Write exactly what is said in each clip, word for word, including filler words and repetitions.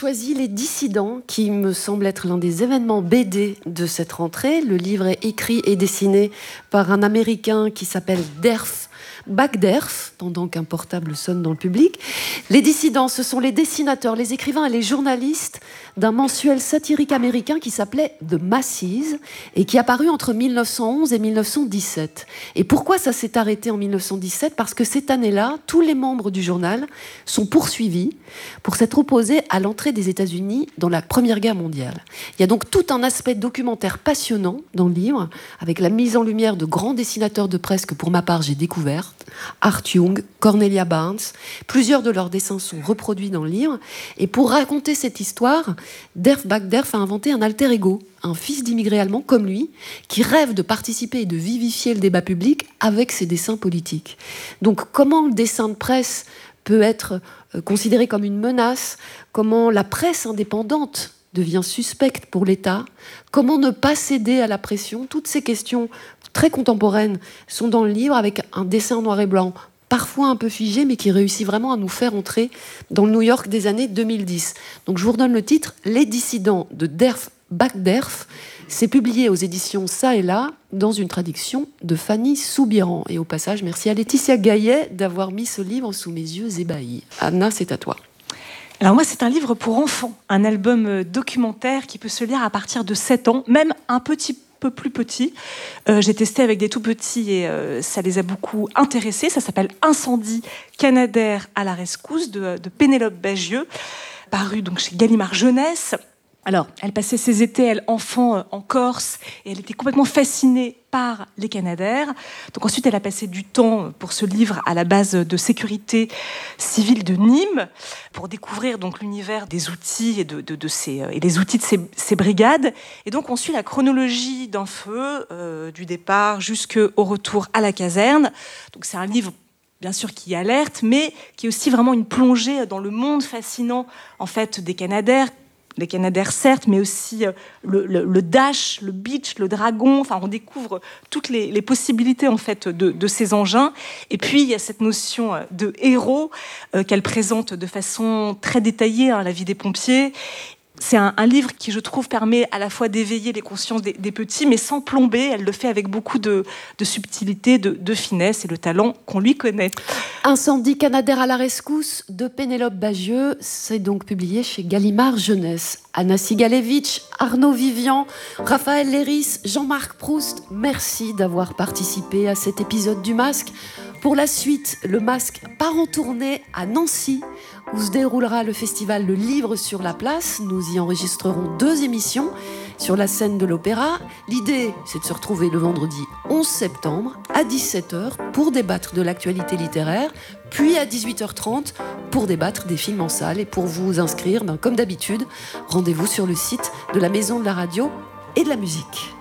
choisi Les Dissidents, qui me semble être l'un des événements B D de cette rentrée. Le livre est écrit et dessiné par un Américain qui s'appelle Derf Bakhderf, pendant qu'un portable sonne dans le public. Les dissidents, ce sont les dessinateurs, les écrivains et les journalistes d'un mensuel satirique américain qui s'appelait The Masses et qui a paru entre mille neuf cent onze et mille neuf cent dix-sept. Et pourquoi ça s'est arrêté en mille neuf cent dix-sept ? Parce que cette année-là, tous les membres du journal sont poursuivis pour s'être opposés à l'entrée des États-Unis dans la Première Guerre mondiale. Il y a donc tout un aspect documentaire passionnant dans le livre, avec la mise en lumière de grands dessinateurs de presse que pour ma part j'ai découvert. Art Young, Cornelia Barnes. Plusieurs de leurs dessins sont reproduits dans le livre. Et pour raconter cette histoire, Derf Bakhderf a inventé un alter ego, un fils d'immigrés allemands comme lui, qui rêve de participer et de vivifier le débat public avec ses dessins politiques. Donc comment le dessin de presse peut être considéré comme une menace, comment la presse indépendante devient suspecte pour l'État, comment ne pas céder à la pression, toutes ces questions très contemporaines sont dans le livre avec un dessin en noir et blanc, parfois un peu figé, mais qui réussit vraiment à nous faire entrer dans le New York des années deux mille dix. Donc je vous redonne le titre, Les Dissidents de Derf Bakhderf. C'est publié aux éditions Ça et Là, dans une traduction de Fanny Soubiran. Et au passage, merci à Laetitia Gaillet d'avoir mis ce livre sous mes yeux ébahis. Anna, c'est à toi. Alors moi, c'est un livre pour enfants, un album documentaire qui peut se lire à partir de sept ans, même un petit peu plus petit. Euh, j'ai testé avec des tout petits et euh, ça les a beaucoup intéressés. Ça s'appelle Incendie Canadair à la rescousse de, de Pénélope Bagieux, paru donc chez Gallimard Jeunesse. Alors, elle passait ses étés, elle, enfant, en Corse, et elle était complètement fascinée par les Canadaires. Donc ensuite, elle a passé du temps pour ce livre à la base de sécurité civile de Nîmes, pour découvrir donc l'univers des outils et, de, de, de ces, et les outils de ces, ces brigades. Et donc, on suit la chronologie d'un feu, euh, du départ jusqu'au retour à la caserne. Donc, c'est un livre bien sûr qui alerte, mais qui est aussi vraiment une plongée dans le monde fascinant en fait des Canadaires. Les Canadaires, certes, mais aussi le, le, le dash, le beach, le dragon. Enfin, on découvre toutes les, les possibilités en fait de, de ces engins. Et puis, il y a cette notion de héros euh, qu'elle présente de façon très détaillée, hein, la vie des pompiers. C'est un, un livre qui, je trouve, permet à la fois d'éveiller les consciences des, des petits, mais sans plomber. Elle le fait avec beaucoup de, de subtilité, de, de finesse et le talent qu'on lui connaît. Incendie Canadair à la rescousse de Pénélope Bagieux, c'est donc publié chez Gallimard Jeunesse. Anna Sigalevitch, Arnaud Vivian, Raphaël Léris, Jean-Marc Proust, merci d'avoir participé à cet épisode du Masque. Pour la suite, le Masque part en tournée à Nancy, où se déroulera le festival Le Livre sur la Place. Nous y enregistrerons deux émissions sur la scène de l'Opéra. L'idée, c'est de se retrouver le vendredi onze septembre à dix-sept heures pour débattre de l'actualité littéraire, puis à dix-huit heures trente pour débattre des films en salle. Et pour vous inscrire, ben, comme d'habitude, rendez-vous sur le site de la Maison de la Radio et de la Musique.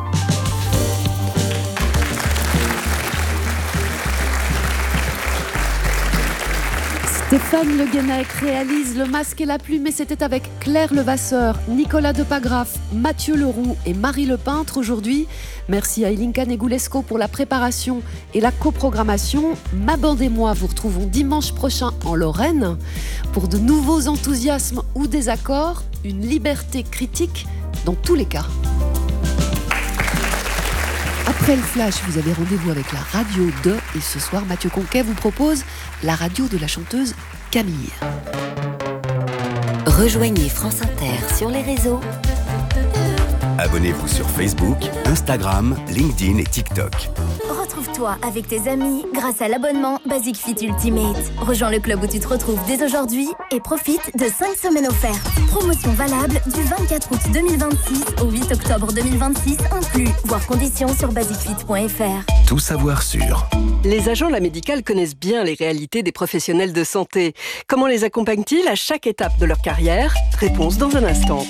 Stéphane Le Guenec réalise Le Masque et la Plume, et c'était avec Claire Levasseur, Nicolas Depagraf, Mathieu Leroux et Marie Lepeintre aujourd'hui. Merci à Elinka Negulesco pour la préparation et la coprogrammation. Ma bande et moi vous retrouvons dimanche prochain en Lorraine pour de nouveaux enthousiasmes ou désaccords, une liberté critique dans tous les cas. Après le flash, vous avez rendez-vous avec la radio de, et ce soir, Mathieu Conquet vous propose la radio de la chanteuse Camille. Rejoignez France Inter sur les réseaux. Abonnez-vous sur Facebook, Instagram, LinkedIn et TikTok. Retrouve-toi avec tes amis grâce à l'abonnement Basic Fit Ultimate. Rejoins le club où tu te retrouves dès aujourd'hui et profite de cinq semaines offertes. Promotion valable du vingt-quatre août deux mille vingt-six au huit octobre deux mille vingt-six inclus. Voir conditions sur basic fit point f r. Tout savoir sur. Les agents de la médicale connaissent bien les réalités des professionnels de santé. Comment les accompagnent-ils à chaque étape de leur carrière ? Réponse dans un instant.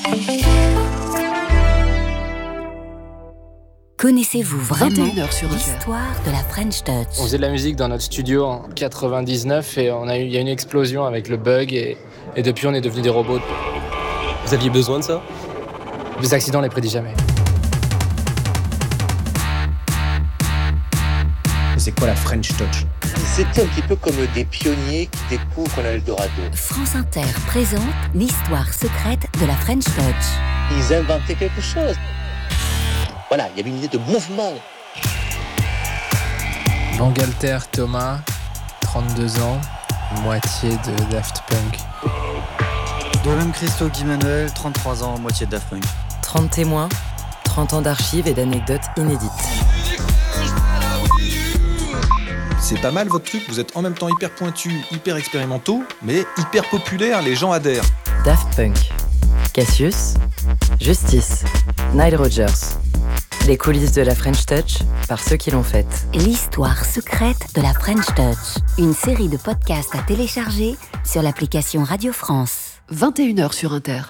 Connaissez-vous vraiment sur l'histoire de la French Touch ? On faisait de la musique dans notre studio en quatre-vingt-dix-neuf et on a eu, il y a eu une explosion avec le bug et, et depuis on est devenus des robots. Vous aviez besoin de ça ? Les accidents, on les prédit jamais. C'est quoi la French Touch ? C'était un petit peu comme des pionniers qui découvrent l'Eldorado. France Inter présente l'histoire secrète de la French Touch. Ils inventaient quelque chose. Voilà, il y avait une idée de mouvement. Bangalter Thomas, trente-deux ans, moitié de Daft Punk. Dolem Christo Guy Manuel, trente-trois ans, moitié de Daft Punk. trente témoins, trente ans d'archives et d'anecdotes inédites. C'est pas mal votre truc, vous êtes en même temps hyper pointus, hyper expérimentaux, mais hyper populaires, les gens adhèrent. Daft Punk, Cassius, Justice, Nile Rodgers. Les coulisses de la French Touch par ceux qui l'ont faite. L'histoire secrète de la French Touch. Une série de podcasts à télécharger sur l'application Radio France. vingt et une heures sur Inter.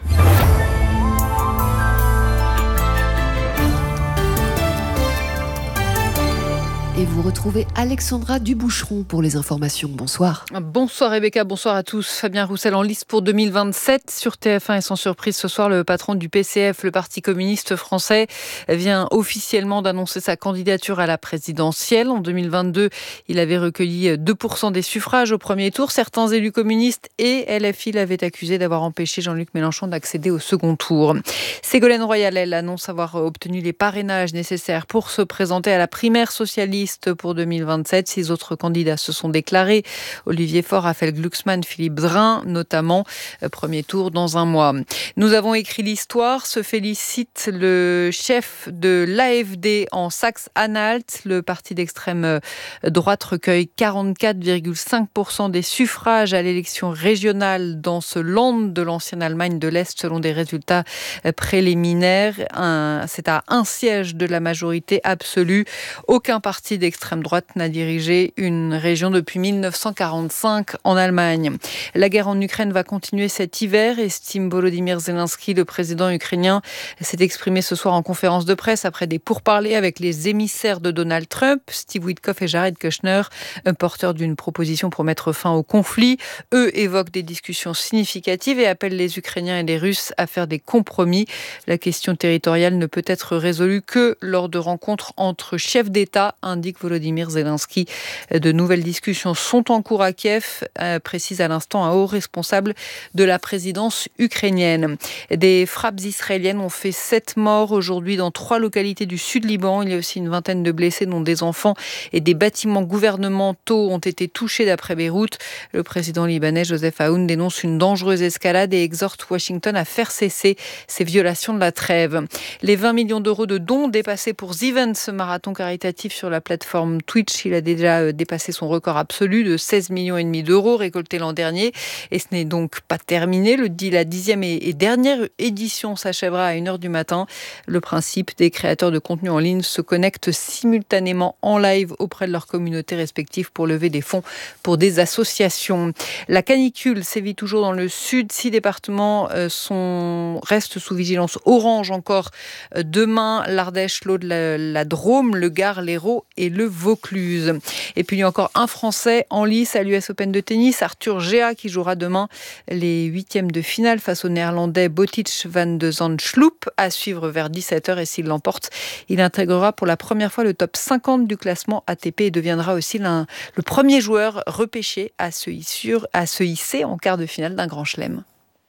Et vous retrouvez Alexandra Duboucheron pour les informations. Bonsoir. Bonsoir Rebecca, bonsoir à tous. Fabien Roussel en lice pour deux mille vingt-sept sur T F un et sans surprise ce soir, le patron du P C F, le Parti communiste français, vient officiellement d'annoncer sa candidature à la présidentielle. En deux mille vingt-deux, il avait recueilli deux pour cent des suffrages au premier tour. Certains élus communistes et L F I l'avaient accusé d'avoir empêché Jean-Luc Mélenchon d'accéder au second tour. Ségolène Royal, elle annonce avoir obtenu les parrainages nécessaires pour se présenter à la primaire socialiste pour deux mille vingt-sept. Six autres candidats se sont déclarés. Olivier Faure, Raphaël Glucksmann, Philippe Drin, notamment. Premier tour dans un mois. Nous avons écrit l'histoire, se félicite le chef de l'A F D en Saxe-Anhalt. Le parti d'extrême droite recueille quarante-quatre virgule cinq pour cent des suffrages à l'élection régionale dans ce land de l'ancienne Allemagne de l'Est, selon des résultats préliminaires. Un, c'est à un siège de la majorité absolue. Aucun parti d'extrême droite n'a dirigé une région depuis mille neuf cent quarante-cinq en Allemagne. La guerre en Ukraine va continuer cet hiver, estime Volodymyr Zelensky. Le président ukrainien s'est exprimé ce soir en conférence de presse après des pourparlers avec les émissaires de Donald Trump, Steve Witkoff et Jared Kushner, porteurs d'une proposition pour mettre fin au conflit. Eux évoquent des discussions significatives et appellent les Ukrainiens et les Russes à faire des compromis. La question territoriale ne peut être résolue que lors de rencontres entre chefs d'État, indique Volodymyr Zelensky. De nouvelles discussions sont en cours à Kiev, euh, précise à l'instant un haut responsable de la présidence ukrainienne. Des frappes israéliennes ont fait sept morts aujourd'hui dans trois localités du sud Liban. Il y a aussi une vingtaine de blessés, dont des enfants, et des bâtiments gouvernementaux ont été touchés d'après Beyrouth. Le président libanais Joseph Aoun dénonce une dangereuse escalade et exhorte Washington à faire cesser ces violations de la trêve. Les vingt millions d'euros de dons dépassés pour The Event, ce marathon caritatif sur la plateforme Twitch. Il a déjà dépassé son record absolu de seize millions et demi d'euros récoltés l'an dernier. Et ce n'est donc pas terminé. Le, la dixième et dernière édition s'achèvera à une heure du matin. Le principe, des créateurs de contenu en ligne se connectent simultanément en live auprès de leurs communautés respectives pour lever des fonds pour des associations. La canicule sévit toujours dans le sud. Six départements sont, restent sous vigilance orange encore demain. L'Ardèche, l'Aude, la, la Drôme, le Gard, l'Hérault et le Vaucluse. Et puis il y a encore un Français en lice à l'U S Open de tennis, Arthur Gea, qui jouera demain les huitièmes de finale face au Néerlandais Botic van de Zandschloop, à suivre vers dix-sept heures. Et s'il l'emporte, il intégrera pour la première fois le top cinquante du classement A T P et deviendra aussi le premier joueur repêché à se, hisser, à se hisser en quart de finale d'un grand chelem.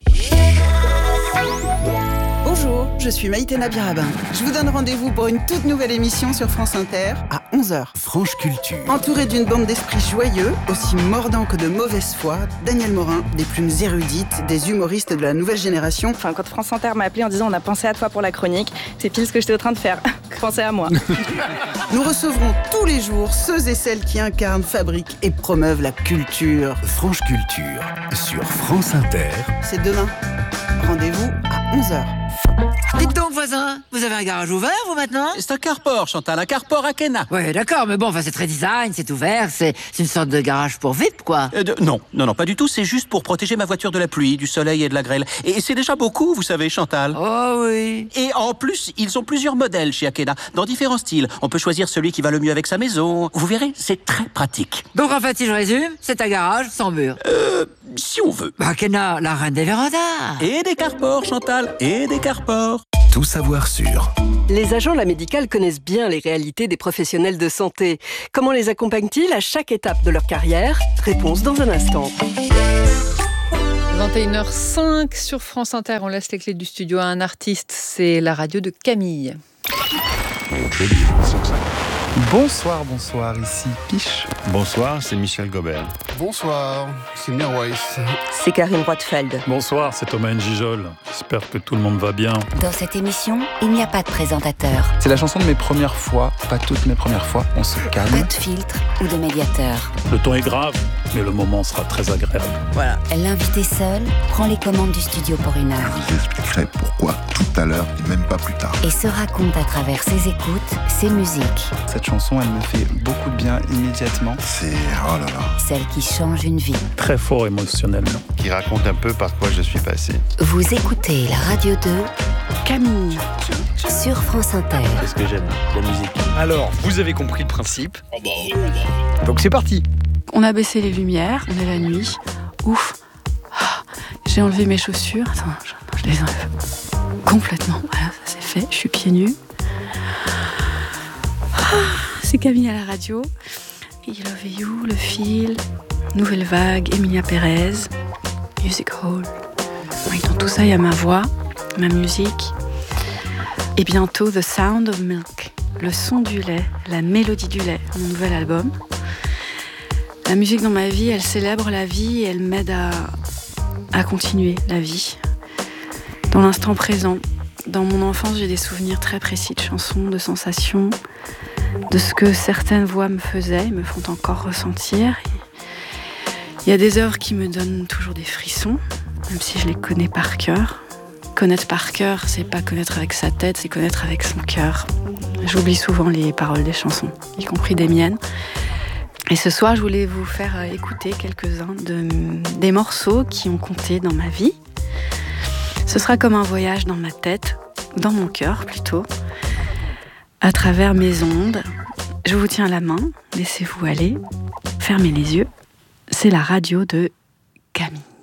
Bonjour, je suis Maïtena Birabin. Je vous donne rendez-vous pour une toute nouvelle émission sur France Inter à onze heures. Franche Culture. Entouré d'une bande d'esprits joyeux, aussi mordants que de mauvaise foi, Daniel Morin, des plumes érudites, des humoristes de la nouvelle génération. Enfin, quand France Inter m'a appelé en disant on a pensé à toi pour la chronique, c'est pile ce que j'étais en train de faire. Pensez à moi. Nous recevrons tous les jours ceux et celles qui incarnent, fabriquent et promeuvent la culture. Franche Culture sur France Inter. C'est demain. Rendez-vous à onze heures. Dites donc, voisin, vous avez un garage ouvert, vous, maintenant? C'est un carport, Chantal, un carport à Kena. Ouais, d'accord, mais bon, enfin, c'est très design, c'est ouvert, c'est, c'est une sorte de garage pour V I P, quoi. Euh, de, non, non, non, pas du tout, c'est juste pour protéger ma voiture de la pluie, du soleil et de la grêle. Et c'est déjà beaucoup, vous savez, Chantal. Oh oui. Et en plus, ils ont plusieurs modèles chez Akena, dans différents styles. On peut choisir celui qui va le mieux avec sa maison. Vous verrez, c'est très pratique. Donc, en fait, si je résume, c'est un garage sans mur. Euh, si on veut. Bah, Akena, la reine des vérandas. Et des carports, Chantal, et des carports. Tout savoir sur Les agents de la médicale connaissent bien les réalités des professionnels de santé. Comment les accompagnent-ils à chaque étape de leur carrière? Réponse dans un instant. vingt et une heures cinq sur France Inter. On laisse les clés du studio à un artiste. C'est la radio de Camille. Bonsoir, bonsoir, ici Piche. Bonsoir, c'est Michel Gobert. Bonsoir, c'est Mirwais. C'est Karine Roitfeld. Bonsoir, c'est Thomas Njijol. J'espère que tout le monde va bien. Dans cette émission, il n'y a pas de présentateur. C'est la chanson de mes premières fois, pas toutes mes premières fois, on se calme. Pas de filtre ou de médiateur. Le ton est grave, mais le moment sera très agréable. Voilà. L'invité seul prend les commandes du studio pour une heure. Je vous expliquerai pourquoi tout à l'heure et même pas plus tard. Et se raconte à travers ses écoutes, ses musiques. Cette chanson, elle me fait beaucoup de bien immédiatement. C'est, oh là là. Celle qui change une vie. Très fort émotionnellement. Qui raconte un peu par quoi je suis passé. Vous écoutez la radio de Camille sur France Inter. C'est ce que j'aime, la musique. Alors, vous avez compris le principe. Donc c'est parti. On a baissé les lumières, on est la nuit. Ouf. J'ai enlevé mes chaussures. Attends, je, je les enlève complètement. Voilà, ça c'est fait. Je suis pieds nus. C'est Camille à la radio. I Love You, Le Fil, Nouvelle Vague, Emilia Pérez, Music Hall. Oui, dans tout ça, il y a ma voix, ma musique. Et bientôt, The Sound of Milk, le son du lait, la mélodie du lait, mon nouvel album. La musique dans ma vie, elle célèbre la vie et elle m'aide à, à continuer la vie. Dans l'instant présent, dans mon enfance, j'ai des souvenirs très précis de chansons, de sensations, de ce que certaines voix me faisaient et me font encore ressentir. Il y a des œuvres qui me donnent toujours des frissons, même si je les connais par cœur. Connaître par cœur, c'est pas connaître avec sa tête, c'est connaître avec son cœur. J'oublie souvent les paroles des chansons, y compris des miennes. Et ce soir, je voulais vous faire écouter quelques-uns de, des morceaux qui ont compté dans ma vie. Ce sera comme un voyage dans ma tête, dans mon cœur plutôt, à travers mes ondes. Je vous tiens la main, laissez-vous aller, fermez les yeux. C'est la radio de Camille.